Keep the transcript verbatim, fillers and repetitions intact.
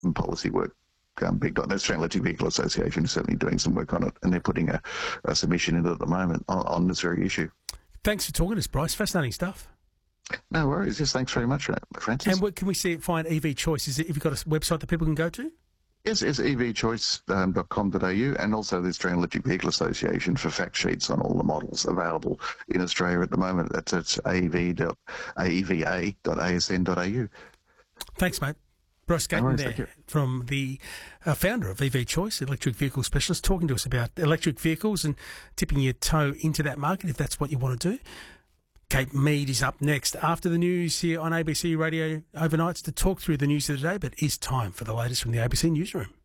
policy work um, being done. The Australian Electric Vehicle Association is certainly doing some work on it, and they're putting a, a submission in at the moment on, on this very issue. Thanks for talking to us, Bryce. Fascinating stuff. No worries. Yes, thanks very much, Francis. And what can we see? Find E V Choice? Is it? Have you got a website that people can go to? Yes, it's e v choice dot com dot a u, and also the Australian Electric Vehicle Association for fact sheets on all the models available in Australia at the moment. That's at a e v dot a e v a dot a s n dot a u. Thanks, mate. Bryce Gayton there, from the uh, founder of E V Choice, electric vehicle specialist, talking to us about electric vehicles and tipping your toe into that market if that's what you want to do. Kate Mead is up next after the news here on A B C Radio Overnights to talk through the news of the day, but it's time for the latest from the A B C Newsroom.